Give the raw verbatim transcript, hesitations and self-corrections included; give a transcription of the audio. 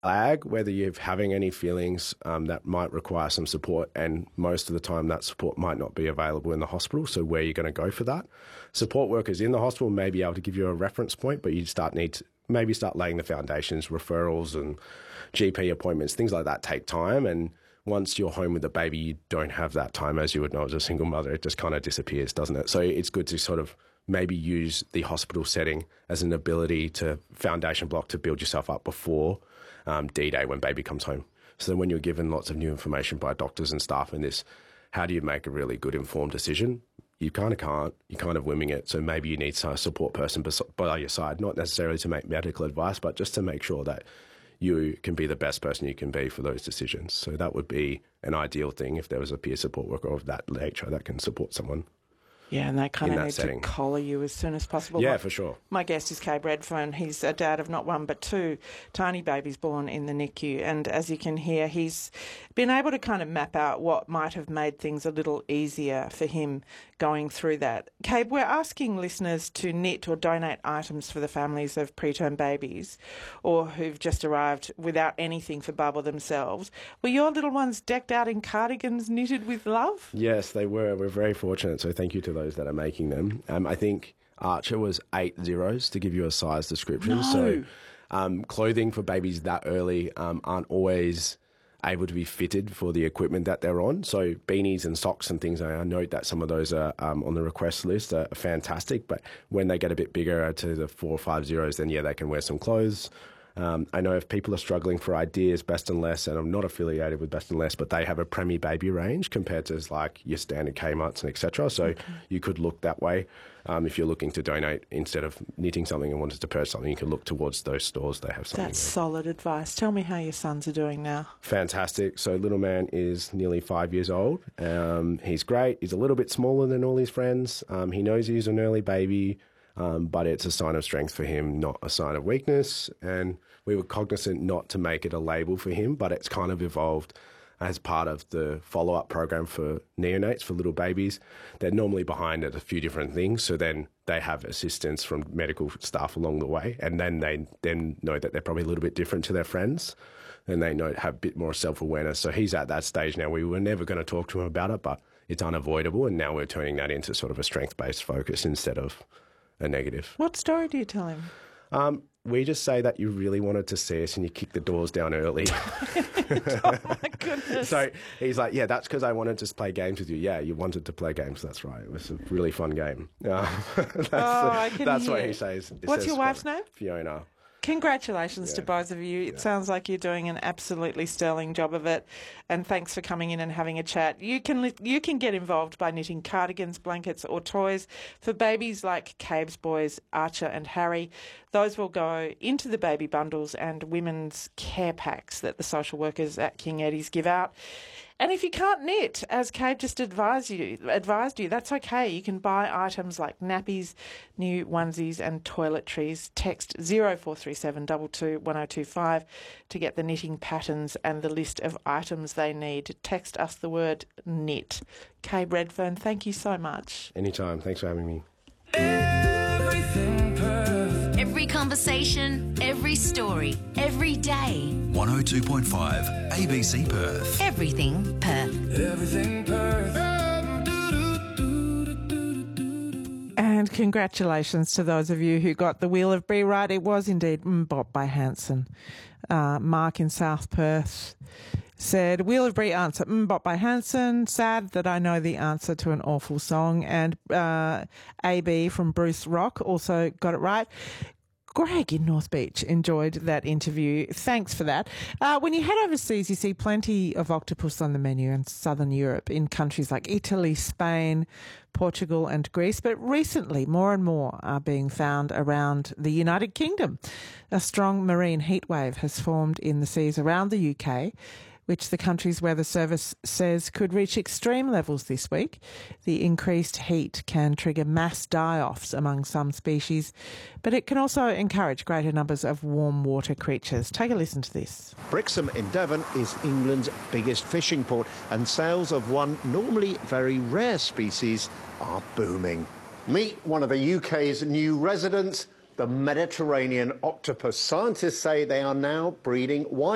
flag whether you're having any feelings um, that might require some support, and most of the time that support might not be available in the hospital, so where you're going to go for that. Support workers in the hospital may be able to give you a reference point, but you start need to maybe start laying the foundations. Referrals and G P appointments, things like that take time, and once you're home with the baby, you don't have that time, as you would know as a single mother. It just kind of disappears, doesn't it? So it's good to sort of maybe use the hospital setting as an ability to foundation block to build yourself up before um, D-Day when baby comes home. So then when you're given lots of new information by doctors and staff in this, how do you make a really good informed decision? You kind of can't. You're kind of winging it. So maybe you need a support person by your side, not necessarily to make medical advice, but just to make sure that you can be the best person you can be for those decisions. So that would be an ideal thing if there was a peer support worker of that nature that can support someone. Yeah, and they kind in of that need setting. to collar you as soon as possible. Yeah, my, for sure. My guest is Cabe Redfern. He's a dad of not one but two tiny babies born in the N I C U. And as you can hear, he's been able to kind of map out what might have made things a little easier for him going through that. Cabe, we're asking listeners to knit or donate items for the families of preterm babies or who've just arrived without anything for Bubble themselves. Were your little ones decked out in cardigans knitted with love? Yes, they were. We're very fortunate, so thank you to those that are making them. Um, I think Archer was eight zeros to give you a size description. No. So um, clothing for babies that early um, aren't always able to be fitted for the equipment that they're on. So beanies and socks and things, I note that some of those are um, on the request list are fantastic, but when they get a bit bigger to the four or five zeros, then yeah, they can wear some clothes. Um, I know if people are struggling for ideas, Best and Less, and I'm not affiliated with Best and Less, but they have a Premier Baby range compared to like your standard Kmart's and et cetera. So okay. You could look that way. Um, if you're looking to donate, instead of knitting something and wanted to purchase something, you can look towards those stores. They have something. That's there. Solid advice. Tell me how your sons are doing now. Fantastic. So little man is nearly five years old. Um, he's great. He's a little bit smaller than all his friends. Um, he knows he's an early baby. Um, but it's a sign of strength for him, not a sign of weakness. And we were cognizant not to make it a label for him, but it's kind of evolved as part of the follow-up program for neonates, for little babies. They're normally behind at a few different things, so then they have assistance from medical staff along the way, and then they then know that they're probably a little bit different to their friends, and they know have a bit more self-awareness. So he's at that stage now. We were never going to talk to him about it, but it's unavoidable, and now we're turning that into sort of a strength-based focus instead of a negative. What story do you tell him? Um, we just say that you really wanted to see us and you kicked the doors down early. Oh, my goodness. So he's like, yeah, that's because I wanted to play games with you. Yeah, you wanted to play games. That's right. It was a really fun game. Uh, that's oh, I can that's hear. what he says. He What's says your wife's name? Fiona. Congratulations yeah. to both of you. It yeah. sounds like you're doing an absolutely sterling job of it. And thanks for coming in and having a chat. You can you can get involved by knitting cardigans, blankets or toys for babies like Cabe's boys, Archer and Harry. Those will go into the baby bundles and women's care packs that the social workers at King Eddie's give out. And if you can't knit, as Cabe just advised you, advised you, that's okay. You can buy items like nappies, new onesies and toiletries. Text zero four three seven two two one zero two five to get the knitting patterns and the list of items they need. Text us the word knit. Cabe Redfern, thank you so much. Anytime. Thanks for having me. Everything Perth. Every conversation, every story, every day. one oh two point five A B C Perth. Everything Perth. Everything Perth. And congratulations to those of you who got the Wheel of Brie right. It was indeed Mbop by Hanson. Uh, Mark in South Perth said, Wheel of Brie answer, Mbop by Hanson. Sad that I know the answer to an awful song. And uh, A B from Bruce Rock also got it right. Greg in North Beach enjoyed that interview. Thanks for that. Uh, when you head overseas, you see plenty of octopus on the menu in southern Europe, in countries like Italy, Spain, Portugal and Greece. But recently, more and more are being found around the United Kingdom. A strong marine heatwave has formed in the seas around the U K, which the country's weather service says could reach extreme levels this week. The increased heat can trigger mass die-offs among some species, but it can also encourage greater numbers of warm water creatures. Take a listen to this. Brixham in Devon is England's biggest fishing port, and sales of one normally very rare species are booming. Meet one of the U K's new residents, the Mediterranean octopus. Scientists say they are now breeding wild